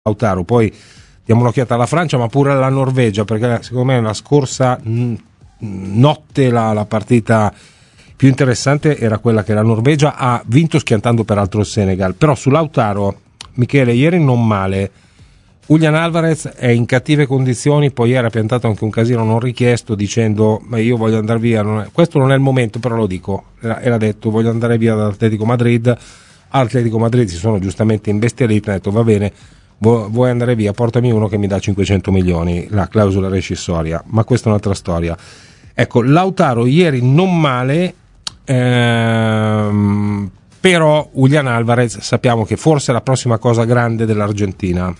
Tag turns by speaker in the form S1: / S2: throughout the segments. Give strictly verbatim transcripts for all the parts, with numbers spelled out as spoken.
S1: Lautaro, poi diamo un'occhiata alla Francia ma pure alla Norvegia, perché secondo me la scorsa mh, notte la, la partita più interessante era quella che la Norvegia ha vinto schiantando peraltro il Senegal. Però su Lautaro, Michele, ieri non male, Julian Alvarez è in cattive condizioni, poi ieri ha piantato anche un casino non richiesto dicendo ma io voglio andare via, non è, questo non è il momento, però lo dico, era, era detto voglio andare via dall'Atletico Madrid. Atletico Madrid si sono giustamente imbestialiti, ha detto va bene, vuoi andare via, portami uno che mi dà cinquecento milioni, la clausola rescissoria, ma questa è un'altra storia. Ecco, Lautaro ieri non male, ehm, però Julian Alvarez sappiamo che forse è la prossima cosa grande dell'Argentina.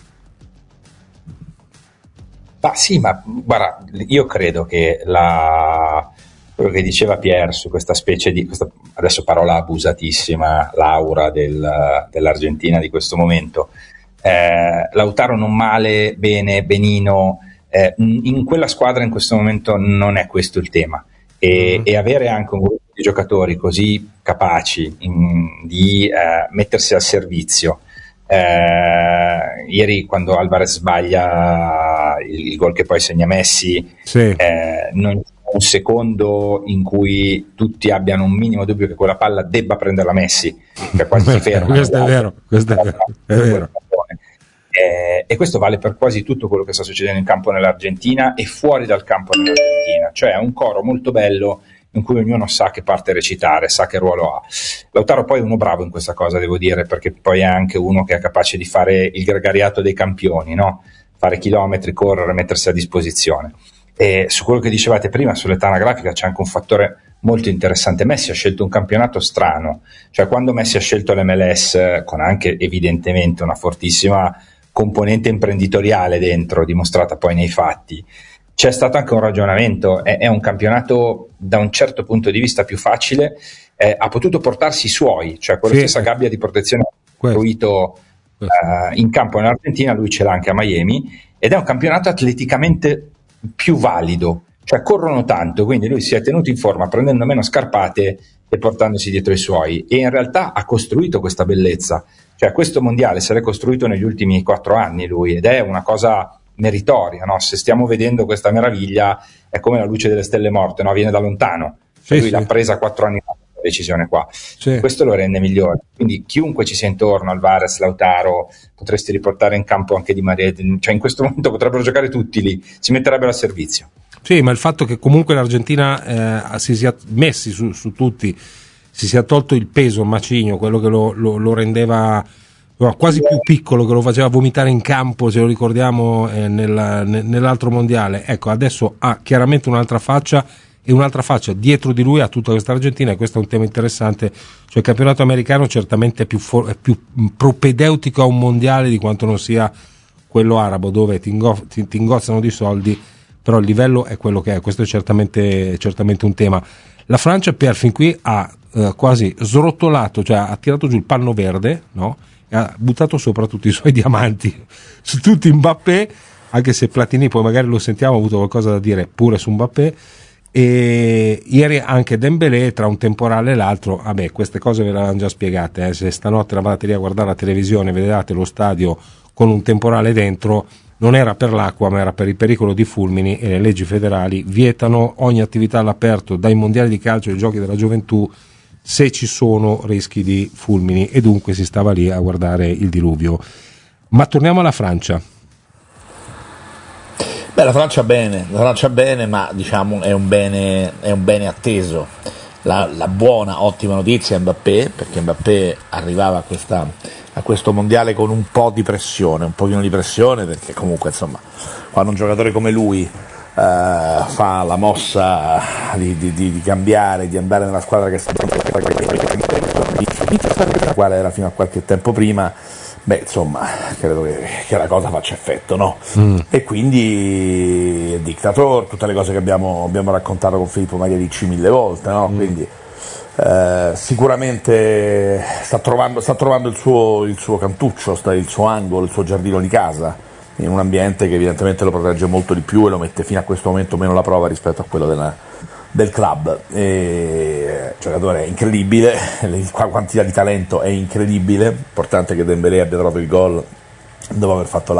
S2: Ma sì, ma guarda, io credo che la, quello che diceva Pier su questa specie di, questa, adesso parola abusatissima, l'aura del, dell'Argentina di questo momento, Eh, Lautaro non male, bene, benino, eh, in quella squadra in questo momento non è questo il tema, e, mm. e avere anche un gruppo di giocatori così capaci in, di eh, mettersi al servizio. Eh, ieri quando Alvarez sbaglia il, il gol che poi segna Messi, sì. eh, non c'è un secondo in cui tutti abbiano un minimo dubbio che quella palla debba prenderla Messi, che quasi si ferma.
S1: Questo è vero, questo è vero, è vero.
S2: Eh, e questo vale per quasi tutto quello che sta succedendo in campo nell'Argentina e fuori dal campo nell'Argentina, cioè è un coro molto bello in cui ognuno sa che parte recitare, sa che ruolo ha. Lautaro poi è uno bravo in questa cosa, devo dire, perché poi è anche uno che è capace di fare il gregariato dei campioni, no? Fare chilometri, correre, mettersi a disposizione. E su quello che dicevate prima, sull'età anagrafica, c'è anche un fattore molto interessante. Messi ha scelto un campionato strano, cioè quando Messi ha scelto l'M L S, con anche evidentemente una fortissima componente imprenditoriale dentro, dimostrata poi nei fatti, c'è stato anche un ragionamento, è, è un campionato da un certo punto di vista più facile, eh, ha potuto portarsi i suoi, cioè quella sì. stessa gabbia di protezione costruito uh, in campo in Argentina, lui ce l'ha anche a Miami, ed è un campionato atleticamente più valido, cioè corrono tanto, quindi lui si è tenuto in forma prendendo meno scarpate e portandosi dietro i suoi, e in realtà ha costruito questa bellezza, cioè questo mondiale se l'è costruito negli ultimi quattro anni lui, ed è una cosa meritoria, no? Se stiamo vedendo questa meraviglia è come la luce delle stelle morte, no? Viene da lontano, sì, lui sì. l'ha presa quattro anni fa la decisione qua, sì. questo lo rende migliore, quindi chiunque ci sia intorno, Alvarez, Lautaro, potresti riportare in campo anche Di Maria, cioè in questo momento potrebbero giocare tutti lì, si metterebbero a servizio.
S1: Sì, ma il fatto che comunque l'Argentina eh, si sia messi su, su tutti, si sia tolto il peso, il macigno, quello che lo, lo, lo rendeva quasi più piccolo, che lo faceva vomitare in campo, se lo ricordiamo eh, nel, nell'altro mondiale, ecco, adesso ha chiaramente un'altra faccia, e un'altra faccia dietro di lui a tutta questa Argentina, e questo è un tema interessante, cioè il campionato americano certamente è più, for- è più propedeutico a un mondiale di quanto non sia quello arabo, dove ti, ingo- ti, ti ingozzano di soldi, però il livello è quello che è, questo è certamente, certamente un tema. La Francia per fin qui ha eh, quasi srotolato, cioè ha tirato giù il panno verde, no? E ha buttato sopra tutti i suoi diamanti, su tutti Mbappé, anche se Platini poi magari lo sentiamo ha avuto qualcosa da dire pure su Mbappé, e ieri anche Dembélé tra un temporale e l'altro, vabbè, queste cose ve le avevano già spiegate, eh? Se stanotte eravate lì a guardare la televisione, vedevate lo stadio con un temporale dentro, non era per l'acqua ma era per il pericolo di fulmini, e le leggi federali vietano ogni attività all'aperto dai mondiali di calcio ai giochi della gioventù se ci sono rischi di fulmini, e dunque si stava lì a guardare il diluvio. Ma torniamo alla Francia.
S3: Beh, la Francia bene, la Francia bene, ma diciamo è un bene, è un bene atteso. La, la buona, ottima notizia è Mbappé, perché Mbappé arrivava a, questa, a questo mondiale con un po' di pressione, un pochino di pressione, perché comunque insomma quando un giocatore come lui Uh, fa la mossa di, di, di cambiare, di andare nella squadra che sta la quale era fino a qualche tempo prima, beh insomma credo che, che la cosa faccia effetto, no? Mm. E quindi Dictator, tutte le cose che abbiamo, abbiamo raccontato con Filippo Magliarici mille volte, no? Mm. Quindi uh, sicuramente sta trovando, sta trovando il suo, il suo cantuccio, sta, il suo angolo, il suo giardino di casa, in un ambiente che evidentemente lo protegge molto di più e lo mette fino a questo momento meno alla prova rispetto a quello della, del club. E, il giocatore è incredibile, la quantità di talento è incredibile, importante che Dembélé abbia trovato il gol dopo aver fatto